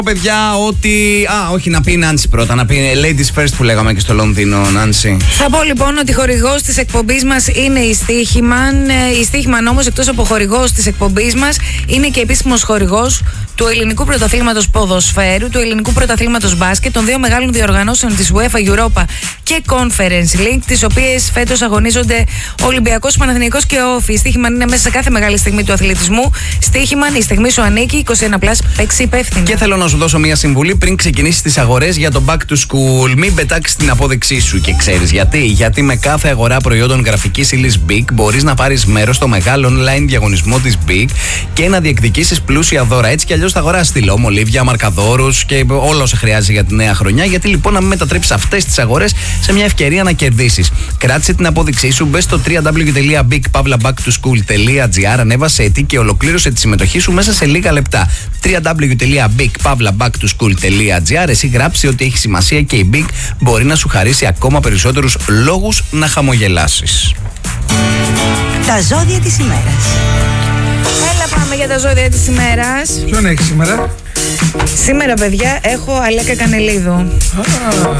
Παιδιά, ότι. Όχι, να πει η Νάνση πρώτα. Να πει Ladies First που λέγαμε και στο Λονδίνο, Νάνση. Θα πω λοιπόν ότι χορηγός της εκπομπής μας είναι η Στίχημαν. Η Στίχημαν όμως, εκτός από χορηγός της εκπομπής μας, είναι και επίσημος χορηγός του Ελληνικού Πρωταθλήματος Ποδοσφαίρου, του Ελληνικού Πρωταθλήματος Μπάσκετ, των δύο μεγάλων διοργανώσεων της UEFA Europa και Conference League, τις οποίες φέτος αγωνίζονται ο Ολυμπιακός, ο Παναθηναϊκός και ο Όφη. Η Στίχημαν είναι μέσα σε κάθε μεγάλη στιγμή του αθλητισμού. Στίχημαν, η στιγμή σου ανήκει. 21+, παίξει υπεύθυνα. Και θέλω να σου δώσω μια συμβουλή πριν ξεκινήσεις τις αγορές για το Back to School. Μην πετάξεις την απόδειξή σου. Και ξέρεις γιατί? Γιατί με κάθε αγορά προϊόντων γραφικής ύλης BIC μπορείς να πάρεις μέρος στο μεγάλο online διαγωνισμό της BIC και να διεκδικήσεις πλούσια δώρα. Έτσι κι αλλιώς θα αγοράσεις τηλεό, μολύβια, μαρκαδόρους και όλα όσα χρειάζεται για τη νέα χρονιά. Γιατί λοιπόν να μην μετατρέψεις αυτές τις αγορές σε μια ευκαιρία να κερδίσεις? Κράτησε την απόδειξή σου, μπες στο www.bigpavlabacktoschool.gr, ανέβασε αιτή και ολοκλήρωσε τη συμμετοχή σου μέσα σε λίγα λεπτά. www.bigpavlabacktoschool.gr. Εσύ γράψει ότι έχει σημασία και η Big μπορεί να σου χαρίσει ακόμα περισσότερους λόγους να χαμογελάσεις. Τα ζώδια της ημέρας. Έλα, πάμε για τα ζώδια της ημέρας. Ποιον έχει σήμερα? Σήμερα, παιδιά, έχω Αλέκα Κανελίδου.